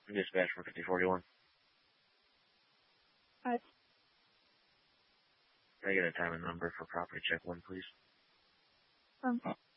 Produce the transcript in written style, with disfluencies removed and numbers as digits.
Dispatch for 5041. Hi. Can I get a time and number for property check 1, please?